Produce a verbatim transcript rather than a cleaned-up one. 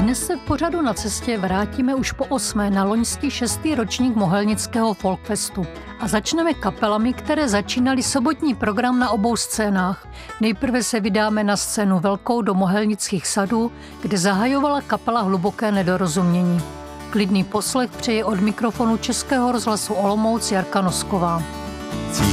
Dnes se v pořadu Na cestě vrátíme už po osmé na loňský šestý ročník Mohelnického folkfestu. A začneme kapelami, které začínaly sobotní program na obou scénách. Nejprve se vydáme na scénu velkou do Mohelnických sadů, kde zahajovala kapela Hluboké nedorozumění. Klidný poslech přeje od mikrofonu Českého rozhlasu Olomouc Jarka Nosková.